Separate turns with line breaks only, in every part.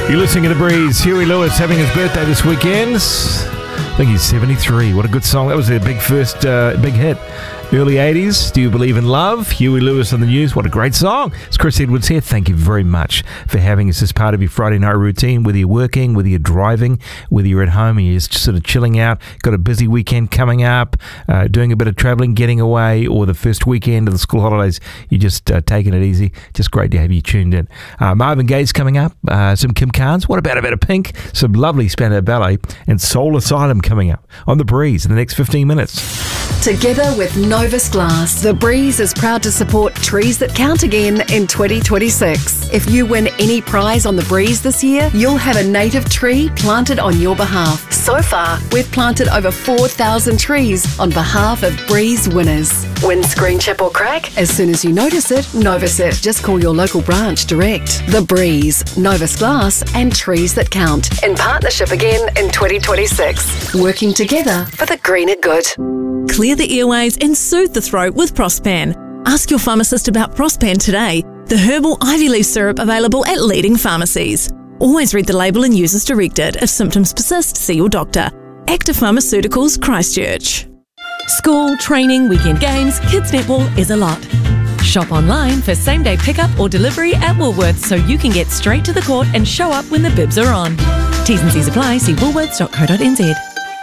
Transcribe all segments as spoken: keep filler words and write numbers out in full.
You're listening to The Breeze. Huey Lewis having his birthday this weekend. I think he's seventy-three. What a good song. That was their big first, uh, big hit. Early eighties, Do You Believe in Love? Huey Lewis on the news. What a great song. It's Chris Edwards here. Thank you very much for having us as part of your Friday night routine, whether you're working, whether you're driving, whether you're at home and you're just sort of chilling out, got a busy weekend coming up, uh, doing a bit of travelling, getting away, or the first weekend of the school holidays, you're just uh, taking it easy. Just great to have you tuned in. Uh, Marvin Gaye's coming up, uh, some Kim Carnes. What about a bit of Pink? Some lovely Spandau Ballet and Soul Asylum coming up on The Breeze in the next fifteen minutes.
Together with Novus Glass, The Breeze is proud to support Trees That Count again in twenty twenty-six. If you win any prize on The Breeze this year, you'll have a native tree planted on your behalf. So far, we've planted over four thousand trees on behalf of Breeze winners. Windscreen chip or crack? As soon as you notice it, Novus it. Just call your local branch direct. The Breeze, Novus Glass and Trees That Count. In partnership again in twenty twenty-six. Working together for the greener good.
Clear the airways and soothe the throat with Prospan. Ask your pharmacist about Prospan today, the herbal ivy leaf syrup available at leading pharmacies. Always read the label and use as directed. If symptoms persist, see your doctor. Active Pharmaceuticals, Christchurch.
School, training, weekend games, kids netball is a lot. Shop online for same-day pickup or delivery at Woolworths so you can get straight to the court and show up when the bibs are on. T's and C's apply. See woolworths dot co dot n z.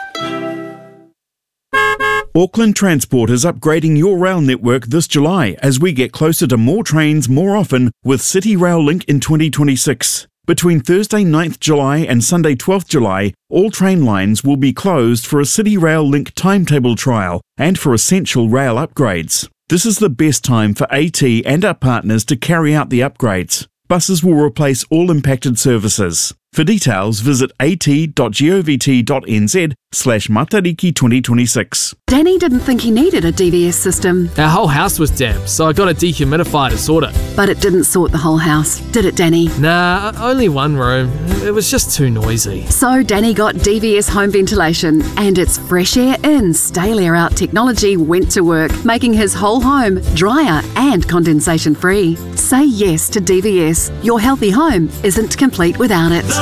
Auckland Transport is upgrading your rail network this July as we get closer to more trains more often with City Rail Link in twenty twenty-six. Between Thursday ninth July and Sunday twelfth July, all train lines will be closed for a City Rail Link timetable trial and for essential rail upgrades. This is the best time for AT and our partners to carry out the upgrades. Buses will replace all impacted services. For details, visit at.govt.nz slash matariki twenty twenty-six.
Danny didn't think he needed a D V S system.
Our whole house was damp, so I got a dehumidifier to sort it.
But it didn't sort the whole house, did it, Danny?
Nah, only one room. It was just too noisy.
So Danny got D V S home ventilation, and its fresh air in, stale air out technology went to work, making his whole home drier and condensation free. Say yes to D V S. Your healthy home isn't complete without it.